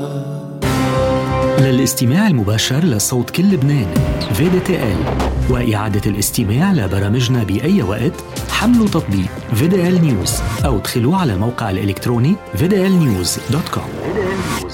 للاستماع المباشر لصوت كل لبنان VDTL وإعادة الاستماع لبرامجنا بأي وقت، حملوا تطبيق VDL News أو ادخلوا على موقع الإلكتروني vdlnews.com.